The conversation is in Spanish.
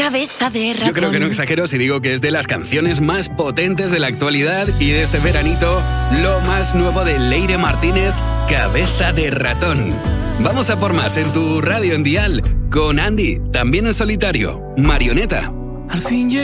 Cabeza de ratón. Yo creo que no exagero si digo que es de las canciones más potentes de la actualidad y de este veranito, lo más nuevo de Leire Martínez, Cabeza de ratón. Vamos a por más en tu radio en Dial, con Andy, también en solitario, Marioneta. Al fin